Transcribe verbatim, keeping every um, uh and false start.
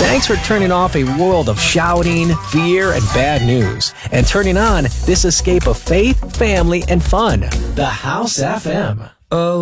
Thanks for turning off a world of shouting, fear, and bad news, and turning on this escape of faith, family, and fun. The House F M. Oh.